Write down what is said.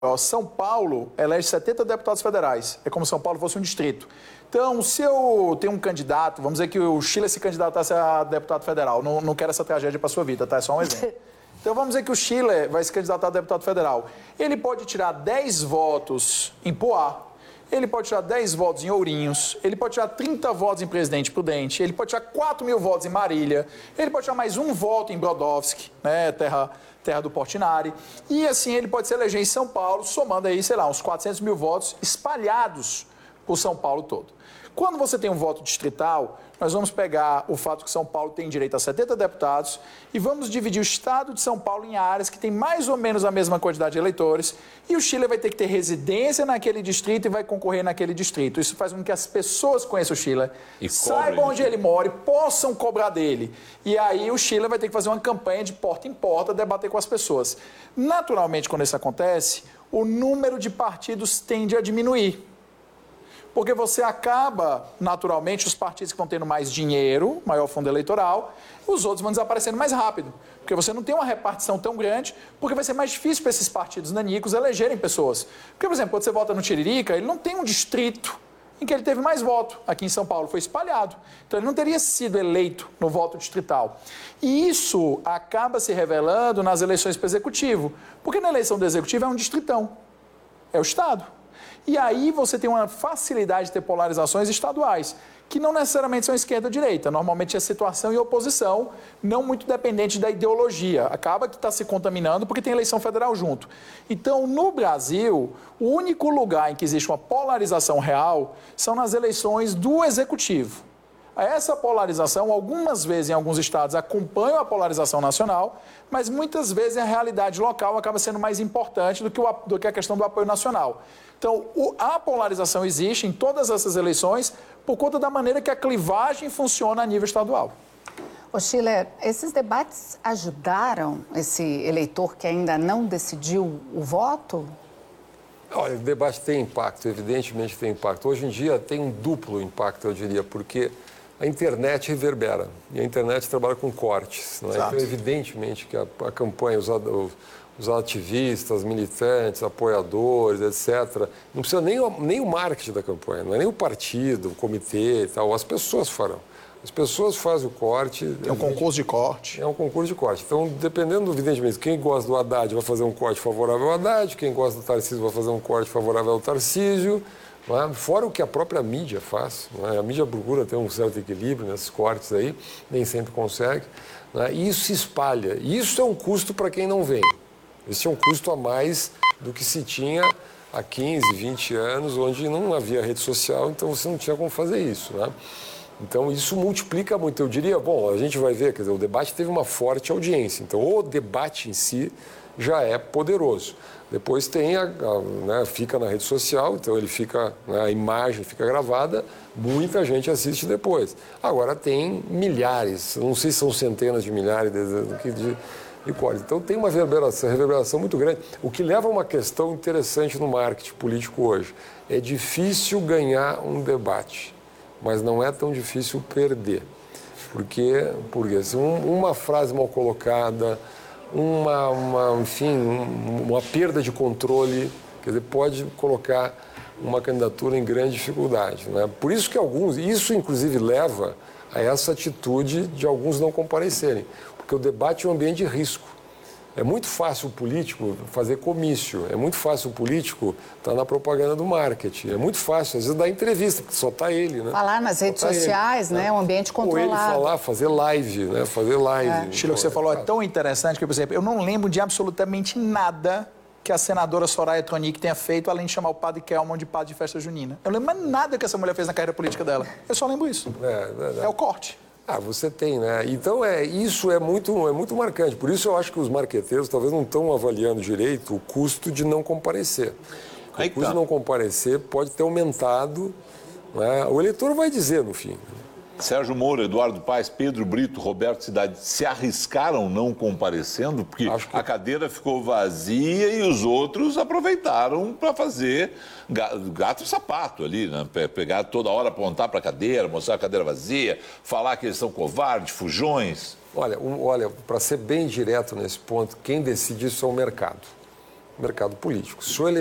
Ó, São Paulo elege 70 deputados federais. É como se São Paulo fosse um distrito. Então, se eu tenho um candidato, vamos dizer que o Chile se candidatasse a deputado federal. Não quero essa tragédia para sua vida, tá? É só um exemplo. Então, vamos dizer que o Chile vai se candidatar a deputado federal. Ele pode tirar 10 votos em Poá, ele pode tirar 10 votos em Ourinhos, ele pode tirar 30 votos em Presidente Prudente, ele pode tirar 4.000 votos em Marília, ele pode tirar mais um voto em Brodowski, né, terra do Portinari, e assim ele pode se eleger em São Paulo, somando aí, sei lá, uns 400.000 votos espalhados por São Paulo todo. Quando você tem um voto distrital, nós vamos pegar o fato que São Paulo tem direito a 70 deputados e vamos dividir o estado de São Paulo em áreas que tem mais ou menos a mesma quantidade de eleitores e o Chile vai ter que ter residência naquele distrito e vai concorrer naquele distrito. Isso faz com que as pessoas conheçam o Chile, saibam onde ele mora e possam cobrar dele. E aí o Chile vai ter que fazer uma campanha de porta em porta, debater com as pessoas. Naturalmente, quando isso acontece, o número de partidos tende a diminuir. Porque você acaba, naturalmente, os partidos que vão tendo mais dinheiro, maior fundo eleitoral, os outros vão desaparecendo mais rápido. Porque você não tem uma repartição tão grande, porque vai ser mais difícil para esses partidos nanicos elegerem pessoas. Porque, por exemplo, quando você vota no Tiririca, ele não tem um distrito em que ele teve mais voto. Aqui em São Paulo foi espalhado. Então ele não teria sido eleito no voto distrital. E isso acaba se revelando nas eleições para o Executivo. Porque na eleição do Executivo é um distritão. É o Estado. E aí você tem uma facilidade de ter polarizações estaduais, que não necessariamente são esquerda ou direita. Normalmente é situação e oposição, não muito dependente da ideologia. Acaba que está se contaminando porque tem eleição federal junto. Então, no Brasil, o único lugar em que existe uma polarização real são nas eleições do Executivo. Essa polarização, algumas vezes em alguns estados, acompanha a polarização nacional, mas muitas vezes a realidade local acaba sendo mais importante do que a questão do apoio nacional. Então, a polarização existe em todas essas eleições por conta da maneira que a clivagem funciona a nível estadual. Ô Chile, esses debates ajudaram esse eleitor que ainda não decidiu o voto? Olha, o debate tem impacto, evidentemente tem impacto. Hoje em dia tem um duplo impacto, eu diria, porque a internet reverbera e a internet trabalha com cortes. Não é? Então, evidentemente que a campanha, os ativistas, militantes, apoiadores, etc., não precisa nem o marketing da campanha, não é nem o partido, o comitê e tal, as pessoas farão. As pessoas fazem o corte. É um concurso de corte. É um concurso de corte. Então, dependendo, evidentemente, quem gosta do Haddad vai fazer um corte favorável ao Haddad, quem gosta do Tarcísio vai fazer um corte favorável ao Tarcísio, não é? Fora o que a própria mídia faz. Não é? A mídia procura ter um certo equilíbrio nesses cortes aí, nem sempre consegue. Não é? E isso se espalha. E isso é um custo para quem não vem. Esse é um custo a mais do que se tinha há 15, 20 anos, onde não havia rede social, então você não tinha como fazer isso, né? Então, isso multiplica muito. Eu diria, bom, a gente vai ver, quer dizer, o debate teve uma forte audiência. Então, o debate em si já é poderoso. Depois tem, né, fica na rede social, então ele fica, né, a imagem fica gravada, muita gente assiste depois. Agora tem milhares, não sei se são centenas de milhares de cortes. Então, tem uma reverberação muito grande. O que leva a uma questão interessante no marketing político hoje. É difícil ganhar um debate, mas não é tão difícil perder. Porque assim, uma frase mal colocada, enfim, uma perda de controle, quer dizer, pode colocar uma candidatura em grande dificuldade. Né? Por isso que isso inclusive leva a essa atitude de alguns não comparecerem, porque o debate é um ambiente de risco. É muito fácil o político fazer comício, é muito fácil o político estar na propaganda do marketing, é muito fácil, às vezes, dar entrevista, porque só está ele, né? Falar nas redes sociais, ele, né? Um ambiente controlado. Ou ele falar, fazer live, né? Fazer live. Chile, o que você falou é tão interessante que, por exemplo, eu não lembro de absolutamente nada que a senadora Soraya Tronic tenha feito, além de chamar o padre Kelman de padre de festa junina. Eu não lembro mais nada que essa mulher fez na carreira política dela. Eu só lembro isso. É o corte. Você tem, né? Então, isso é muito marcante. Por isso eu acho que os marqueteiros talvez não estão avaliando direito o custo de não comparecer. O custo de não comparecer pode ter aumentado, né? O eleitor vai dizer, no fim. Sérgio Moro, Eduardo Paes, Pedro Brito, Roberto Cidade se arriscaram não comparecendo? Porque a cadeira ficou vazia e os outros aproveitaram para fazer gato e sapato ali, né? Pegar toda hora, apontar para a cadeira, mostrar a cadeira vazia, falar que eles são covardes, fujões. Olha, para ser bem direto nesse ponto, quem decide isso é o mercado. mercado político. Se o